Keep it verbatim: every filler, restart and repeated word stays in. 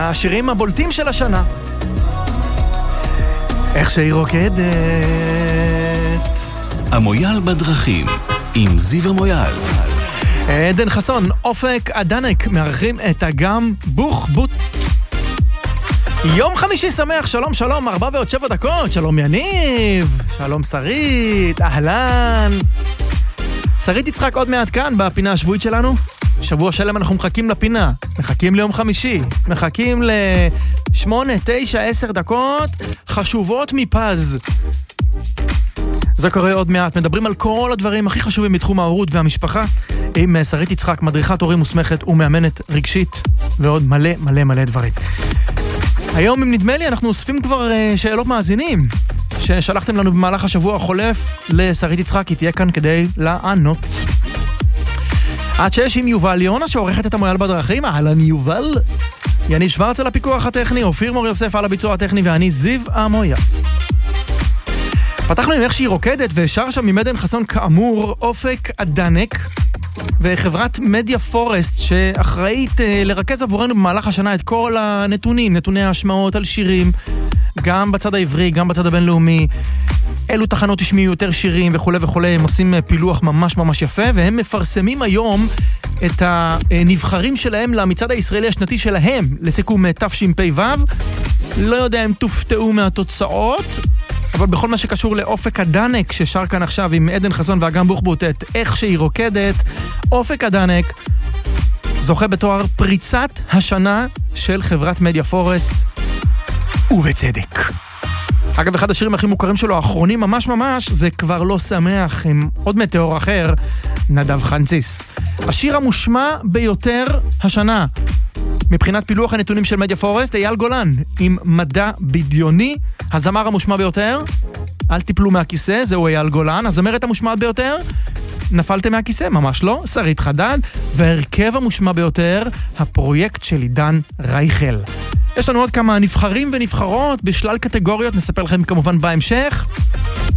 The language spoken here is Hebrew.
השירים הבולטים של השנה. איך שהיא רוקדת. המויאל בדרכים עם זיו המויאל. עדן חסון, אופק אדנק מארחים את אגם בוחבוט. יום חמישי שמח, שלום שלום, ארבע ועוד שבע דקות, שלום יניב, שלום שרית, אהלן. שרית יצחק עוד מעט כאן בפינה השבועית שלנו. שבוע שלם אנחנו מחכים לפינה, מחכים ליום חמישי, מחכים לשמונה, תשע, עשר דקות חשובות מפז. זה קורה עוד מעט, מדברים על כל הדברים הכי חשובים בתחום ההורות והמשפחה עם שרית יצחק, מדריכת הורים מוסמכת ומאמנת רגשית ועוד מלא מלא מלא דברים. היום, אם נדמה לי, אנחנו אוספים כבר שאלות מאזינים ששלחתם לנו במהלך השבוע החולף לשרית יצחק, היא תהיה כאן כדי לענות. עד שיש עם יובל יונה שעורכת את המויאל בדרכים. אהלן יובל. יניב שוורץ על הפיקוח הטכני, אופיר מור יוסף על הביצוע הטכני, ואני זיו המויאל. פתחנו עם איך שהיא רוקדת, ושר שם עם עדן חסון כאמור אופק אדנק וחברת מדיה פורסט שאחראית אה, לרכז עבורנו במהלך השנה את כל הנתונים, נתוני ההשמעות על שירים, גם בצד העברי, גם בצד הבינלאומי, אילו תחנות השמיעו יותר שירים וכו' וכו'. הם עושים פילוח ממש ממש יפה, והם מפרסמים היום את הנבחרים שלהם למצעד הישראלי השנתי שלהם לסיכום תשפ"ו. לא יודע אם תופתעו מהתוצאות, אבל בכל מה שקשור לאופק אדנק ששר כאן עכשיו עם עדן חסון ואגם בוחבוט את איך שהיא רוקדת, אופק אדנק זוכה בתואר פריצת השנה של חברת מדיה פורסט, ובצדק. אגב, אחד השירים הכי מוכרים שלו, האחרונים ממש ממש, זה כבר לא שמח, עם עוד מטאור אחר, נדב חנציס. השיר המושמע ביותר השנה מבחינת פילוח הנתונים של מדיה פורסט, אייל גולן עם מדע בדיוני. הזמר המושמע ביותר, אל תיפלו מהכיסא, זהו אייל גולן. הזמרת המושמעת ביותר, נפלתם מהכיסא, ממש לא, שרית חדד. והרכב המושמע ביותר, הפרויקט של עידן רייכל. יש לנו עוד כמה נבחרים ונבחרות בשלל קטגוריות, נספר לכם כמובן בהמשך.